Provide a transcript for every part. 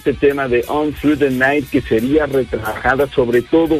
este tema de On Through the Night, que sería retrabajada sobre todo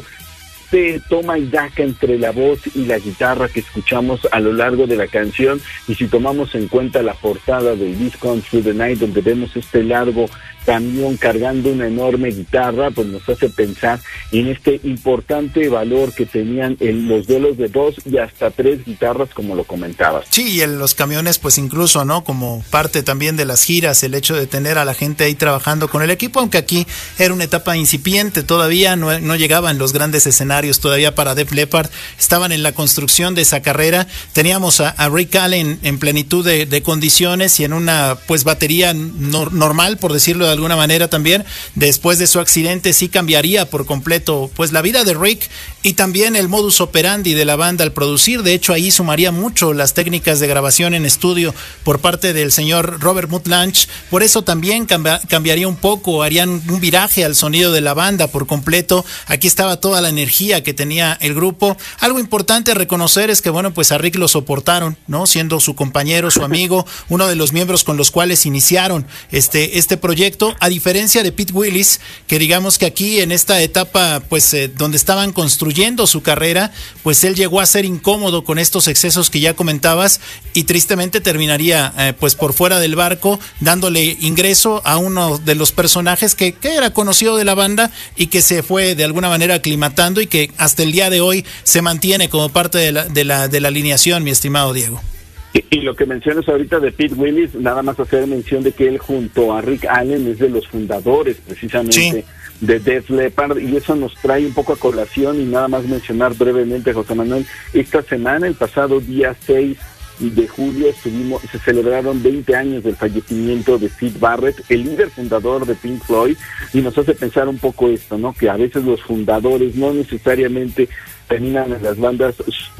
de toma y daca entre la voz y la guitarra que escuchamos a lo largo de la canción. Y si tomamos en cuenta la portada del disco On Through the Night, donde vemos este largo camión cargando una enorme guitarra, pues nos hace pensar en este importante valor que tenían en los duelos de 2 y hasta 3 guitarras, como lo comentabas. Sí, y en los camiones pues incluso, ¿no? Como parte también de las giras, el hecho de tener a la gente ahí trabajando con el equipo, aunque aquí era una etapa incipiente, todavía no llegaban los grandes escenarios todavía para Def Leppard, estaban en la construcción de esa carrera. Teníamos a Rick Allen en plenitud de condiciones y en una pues batería normal, por decirlo de alguna manera. También después de su accidente sí cambiaría por completo pues la vida de Rick y también el modus operandi de la banda al producir. De hecho, ahí sumaría mucho las técnicas de grabación en estudio por parte del señor Robert Mutt Lange. Por eso también cambiaría un poco, harían un viraje al sonido de la banda por completo. Aquí estaba toda la energía que tenía el grupo. Algo importante a reconocer es que, bueno, pues a Rick lo soportaron, ¿no? Siendo su compañero, su amigo, uno de los miembros con los cuales iniciaron este proyecto, a diferencia de Pete Willis, que digamos que aquí en esta etapa, pues donde estaban construyendo su carrera, pues él llegó a ser incómodo con estos excesos que ya comentabas y tristemente terminaría pues por fuera del barco, dándole ingreso a uno de los personajes que era conocido de la banda y que se fue de alguna manera aclimatando y que hasta el día de hoy se mantiene como parte de la alineación, mi estimado Diego. Y lo que mencionas ahorita de Pete Willis, nada más hacer mención de que él junto a Rick Allen es de los fundadores precisamente de Def Leppard, y eso nos trae un poco a colación. Y nada más mencionar brevemente, José Manuel, esta semana, el pasado día 6 de julio, se celebraron 20 años del fallecimiento de Syd Barrett, el líder fundador de Pink Floyd, y nos hace pensar un poco esto, ¿no? Que a veces los fundadores no necesariamente terminan en las bandas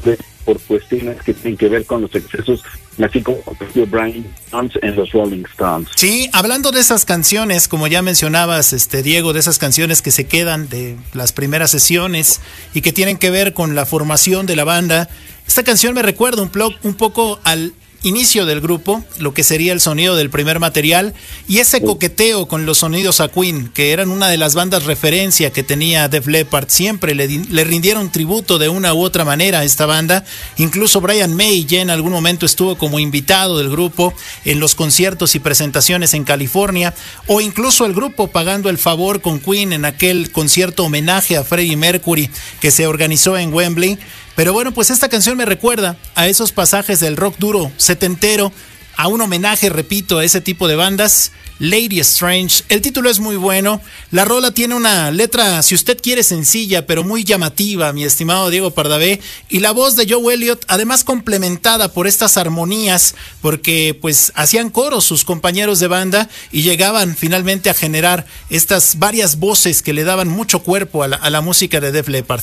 por cuestiones que tienen que ver con los excesos, así como Brian Jones en los Rolling Stones. Sí, hablando de esas canciones, como ya mencionabas, Diego, de esas canciones que se quedan de las primeras sesiones y que tienen que ver con la formación de la banda, esta canción me recuerda un poco al inicio del grupo, lo que sería el sonido del primer material y ese coqueteo con los sonidos a Queen, que eran una de las bandas referencia que tenía Def Leppard. Siempre le rindieron tributo de una u otra manera a esta banda. Incluso Brian May ya en algún momento estuvo como invitado del grupo en los conciertos y presentaciones en California, o incluso el grupo pagando el favor con Queen en aquel concierto homenaje a Freddie Mercury que se organizó en Wembley. Pero bueno, pues esta canción me recuerda a esos pasajes del rock duro setentero, a un homenaje, repito, a ese tipo de bandas. Lady Strange, el título es muy bueno, la rola tiene una letra, si usted quiere, sencilla, pero muy llamativa, mi estimado Diego Pardavé, y la voz de Joe Elliott, además complementada por estas armonías, porque pues hacían coros sus compañeros de banda y llegaban finalmente a generar estas varias voces que le daban mucho cuerpo a la música de Def Leppard.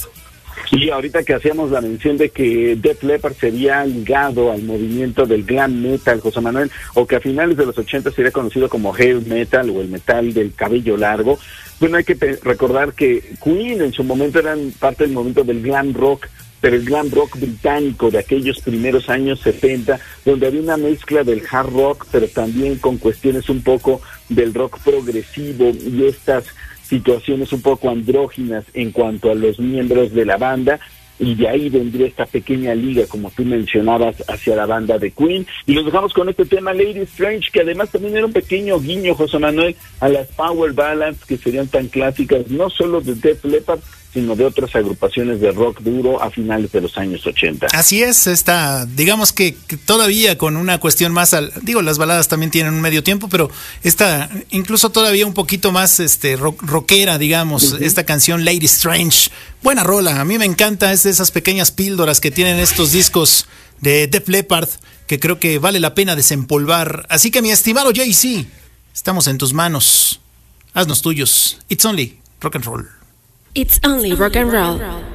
Y ahorita que hacíamos la mención de que Def Leppard sería ligado al movimiento del glam metal, José Manuel, o que a finales de los 80 sería conocido como hair metal o el metal del cabello largo, bueno, hay que recordar que Queen en su momento eran parte del movimiento del glam rock, pero el glam rock británico de aquellos primeros años 70, donde había una mezcla del hard rock, pero también con cuestiones un poco del rock progresivo y estas situaciones un poco andróginas en cuanto a los miembros de la banda, y de ahí vendría esta pequeña liga, como tú mencionabas, hacia la banda de Queen. Y los dejamos con este tema Lady Strange, que además también era un pequeño guiño, José Manuel, a las power ballads que serían tan clásicas, no solo de Def Leppard, sino de otras agrupaciones de rock duro a finales de los años 80. Así es, digamos que todavía con una cuestión más, las baladas también tienen un medio tiempo, pero esta incluso todavía un poquito más rockera, digamos, esta canción Lady Strange, buena rola, a mí me encanta, es de esas pequeñas píldoras que tienen estos discos de Def Leppard, que creo que vale la pena desempolvar. Así que mi estimado Jay-Z, estamos en tus manos, haznos tuyos, it's only rock and roll. It's only rock and roll.